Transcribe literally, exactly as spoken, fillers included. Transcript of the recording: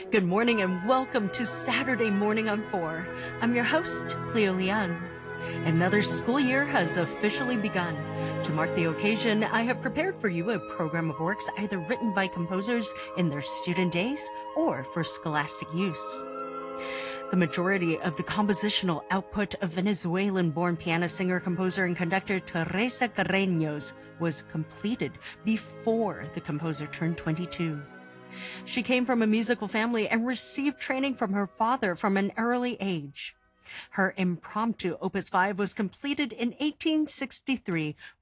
Good morning and welcome to Saturday Morning on four. I'm your host, Cleo Leon. Another school year has officially begun. To mark the occasion, I have prepared for you a program of works either written by composers in their student days or for scholastic use. The majority of the compositional output of Venezuelan-born piano singer, composer, and conductor Teresa Carreños was completed before the composer turned twenty-two. She came from a musical family and received training from her father from an early age. Her impromptu Opus five was completed in eighteen sixty-three